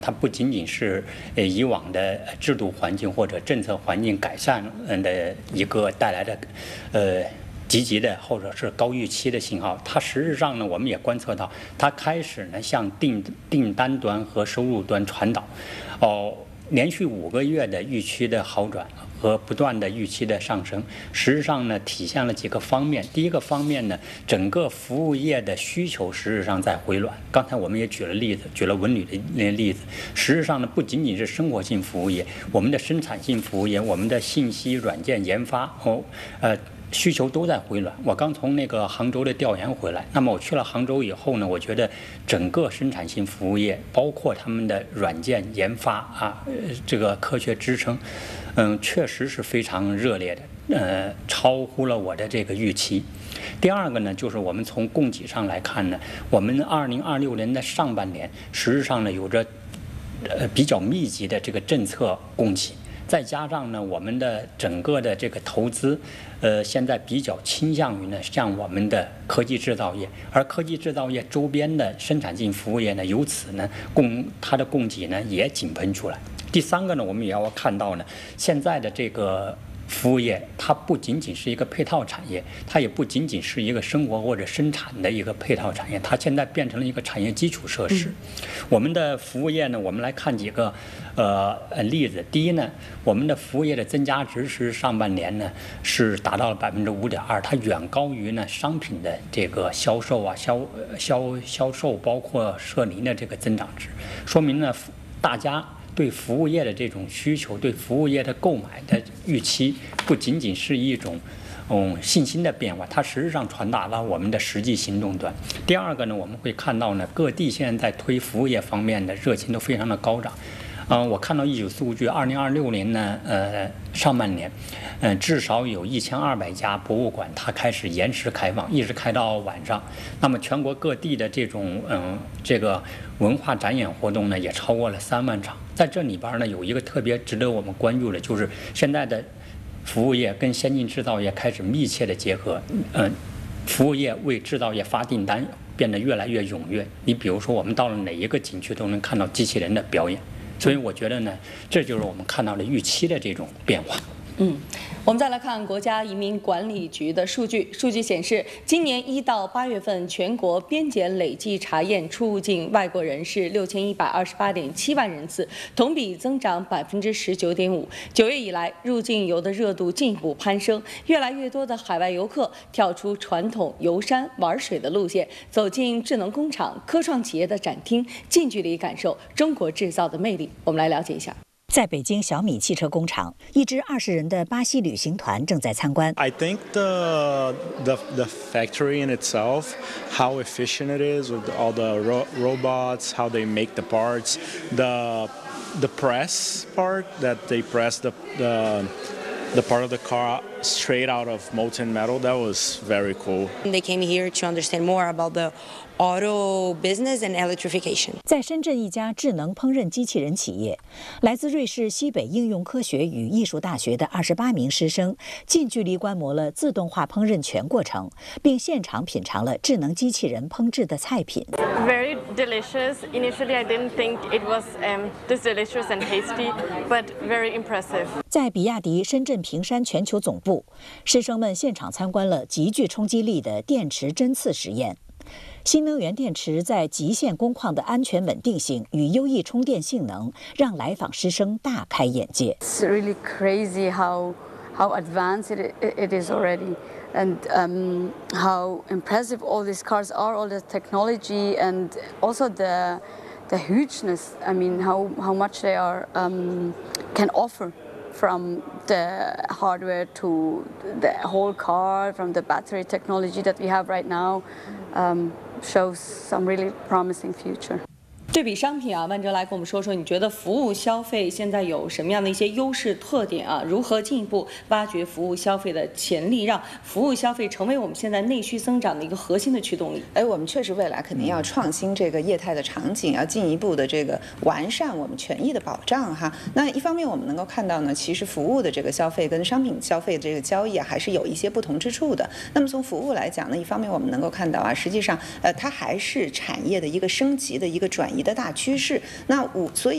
它不仅仅是以往的制度环境或者政策环境改善的一个带来的积极的或者是高预期的信号，它实质上呢，我们也观测到，它开始呢向订单端和收入端传导，连续5个月的预期的好转和不断的预期的上升，实际上呢体现了几个方面。第一个方面呢，整个服务业的需求实质上在回暖。刚才我们也举了例子，举了文旅的例子。实质上呢，不仅仅是生活性服务业，我们的生产性服务业，我们的信息软件研发需求都在回暖。我刚从那个杭州的调研回来，那么我去了杭州以后呢，我觉得整个生产性服务业，包括他们的软件研发这个科学支撑，确实是非常热烈的，超乎了我的这个预期。第二个呢，就是我们从供给上来看呢，我们2026年的上半年，实际上呢有着比较密集的这个政策供给。再加上呢，我们的整个的这个投资，现在比较倾向于呢，像我们的科技制造业，而科技制造业周边的生产性服务业呢，由此呢，它的供给呢也井喷出来。第三个呢，我们也要看到呢，现在的这个服务业，它不仅仅是一个配套产业，它也不仅仅是一个生活或者生产的一个配套产业，它现在变成了一个产业基础设施。我们的服务业呢，我们来看几个例子。第一呢，我们的服务业的增加值是上半年呢是达到了5.2%，它远高于呢商品的这个销售销售包括社零的这个增长值，说明呢大家对服务业的这种需求，对服务业的购买的预期，不仅仅是一种信心的变化，它实质上传达了我们的实际行动端。第二个呢，我们会看到呢，各地现在在推服务业方面的热情都非常的高涨。我看到一组数据，2026年呢，上半年，至少有1200家博物馆它开始延时开放，一直开到晚上。那么全国各地的这种这个文化展演活动呢，也超过了3万场。在这里边呢，有一个特别值得我们关注的，就是现在的服务业跟先进制造业开始密切的结合，服务业为制造业发订单变得越来越踊跃。你比如说，我们到了哪一个景区都能看到机器人的表演。所以我觉得呢，这就是我们看到的预期的这种变化。 我们再来看国家移民管理局的数据。数据显示，今年1到8月份，全国边检累计查验出入境外国人是6128.7万人次，同比增长19.5%。9月以来，入境游的热度进一步攀升，越来越多的海外游客跳出传统游山玩水的路线，走进智能工厂、科创企业的展厅，近距离感受中国制造的魅力。我们来了解一下。 在北京小米汽车工厂，一支20人的巴西旅行团正在参观。 I think the factory in itself, how efficient it is with all the robots, how they make the parts, the press part that they press the part of the car straight out of molten metal. That was very cool. They came here to understand more about the auto business and electrification. 在深圳一家智能烹饪机器人企业，来自瑞士西北应用科学与艺术大学的28名师生近距离观摩了自动化烹饪全过程，并现场品尝了智能机器人烹制的菜品。 Very delicious. Initially, I didn't think it was this delicious and tasty, but very impressive. 在比亚迪深圳平山全球总部，师生们现场参观了极具冲击力的电池针刺实验。新能源电池在极限工况的安全稳定性与优异充电性能，让来访师生大开眼界。 It's really crazy how advanced it is already, and how impressive all these cars are, all the technology, and also the hugeness. I mean, how much they are can offer. From the hardware to the whole car, from the battery technology that we have right now, shows some really promising future. 对比商品啊，万哲来跟我们说说，你觉得服务消费现在有什么样的一些优势特点啊？如何进一步挖掘服务消费的潜力，让服务消费成为我们现在内需增长的一个核心的驱动力？ 我们确实未来肯定要创新这个业态的场景，要进一步的这个完善我们权益的保障哈。那一方面我们能够看到呢，其实服务的这个消费跟商品消费的这个交易还是有一些不同之处的。那么从服务来讲呢，一方面我们能够看到啊，实际上它还是产业的一个升级的一个转移的大趋势。所以